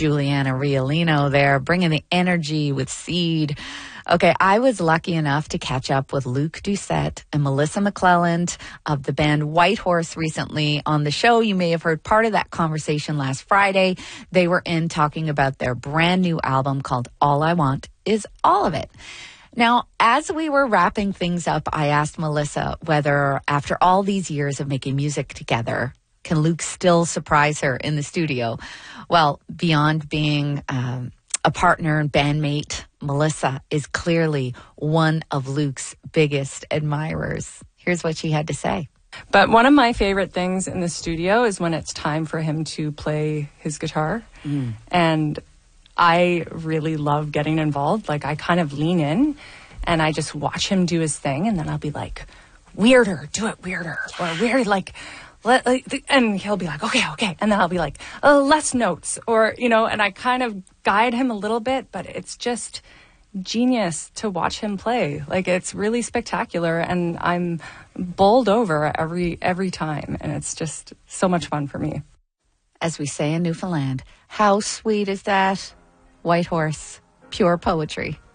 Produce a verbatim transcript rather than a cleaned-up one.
Juliana Riolino there, bringing the energy with Seed. Okay, I was lucky enough to catch up with Luke Doucette and Melissa McClelland of the band Whitehorse recently on the show. You may have heard part of that conversation last Friday. They were in talking about their brand new album called All I Want Is All of It. Now, as we were wrapping things up, I asked Melissa whether after all these years of making music together, can Luke still surprise her in the studio? Well, beyond being um, a partner and bandmate, Melissa is clearly one of Luke's biggest admirers. Here's what she had to say. But one of my favorite things in the studio is when it's time for him to play his guitar. Mm. And I really love getting involved. Like, I kind of lean in and I just watch him do his thing. And then I'll be like, weirder, do it weirder. Or weird, like... Let, like, and he'll be like, okay, okay. And then I'll be like, oh, less notes. Or, you know, and I kind of guide him a little bit, but it's just genius to watch him play. Like, it's really spectacular. And I'm bowled over every, every time. And it's just so much fun for me. As we say in Newfoundland, how sweet is that? Whitehorse, pure poetry.